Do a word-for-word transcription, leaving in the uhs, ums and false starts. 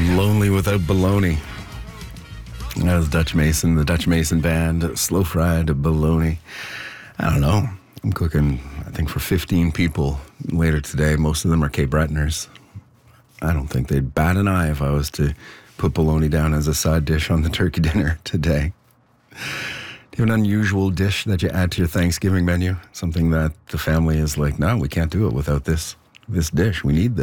Lonely Without Bologna. That was Dutch Mason, the Dutch Mason Band, slow fried bologna. I don't know. I'm cooking, I think, for fifteen people later today. Most of them are Cape Bretoners. I don't think they'd bat an eye if I was to put bologna down as a side dish on the turkey dinner today. Do you have an unusual dish that you add to your Thanksgiving menu? Something that the family is like, no, we can't do it without this this dish. We need this.